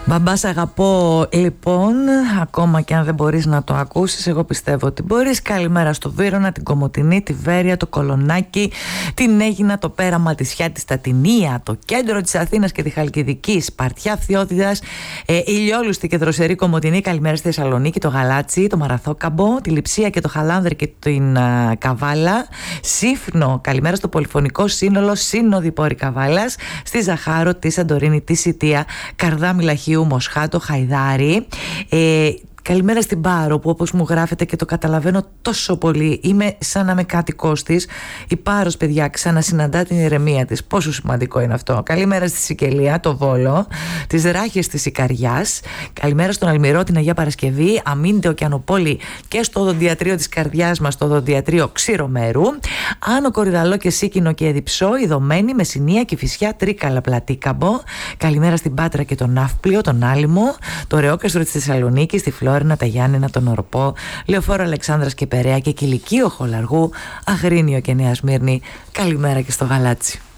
Μπαμπά, σ' αγαπώ. Λοιπόν, ακόμα και αν δεν μπορείς να το ακούσεις, εγώ πιστεύω ότι μπορείς. Καλημέρα στο Βύρωνα, την Κομοτηνή, τη Βέρεια, το Κολονάκι, την Αίγινα, το Πέραμα, τη Σιάτη, τα Τινία, το κέντρο της Αθήνας και τη Χαλκιδική, Σπαρτιά, Φθιώτιδας, Ηλιόλουστη και Δροσερή Κομοτηνή. Καλημέρα στη Θεσσαλονίκη, το Γαλάτσι, το Μαραθόκαμπο, τη Λειψία και το Χαλάνδρη και την Καβάλα. Σύφνο, καλημέρα στο Πολυφωνικό Σύνολο, Σύνοδη Πόρη Καβάλας, στη Ζαχάρο, τη Σαντορίνη, τη Σιτία, Καρδάμι Λαχίου, Μοσχάτο, Χαϊδάρι. Καλημέρα στην Πάρο, που όπως μου γράφετε και το καταλαβαίνω τόσο πολύ, είμαι σαν να είμαι κάτοικός της. Η Πάρος, παιδιά, ξανασυναντά την ηρεμία της. Πόσο σημαντικό είναι αυτό. Καλημέρα στη Σικελία, το Βόλο, τις Ράχες της Ικαριάς. Καλημέρα στον Αλμυρό, την Αγία Παρασκευή, Αμίντεο και Ανοπόλη και στο οδοντιατρίο της καρδιάς μας, το οδοντιατρίο Ξηρομέρου. Άνω Κορυδαλό και Σίκινο και Εδιψό, Ιδωμένη, Μεσσηνία, Κηφισιά, Τρίκαλα, Πλατίκαμπο. Καλημέρα στην Πάτρα και τον Ναύπλιο, τον Άλυμο, το Ρεόκαστρο της Θεσσαλονίκης, τη Φλόρινα, τα Γιάννενα, τον Οροπό, Λεωφόρο Αλεξάνδρας και Περαία και Κιλικείο Χολαργού, Αγρίνιο και Νέα Σμύρνη. Καλημέρα και στο Γαλάτσι.